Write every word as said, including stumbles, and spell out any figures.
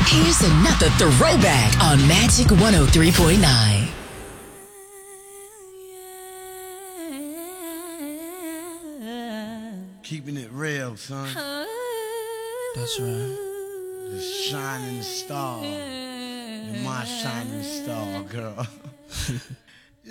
Here's another throwback on Magic one oh three point nine. Keeping it real, son. That's right. The shining star. You're my shining star, girl.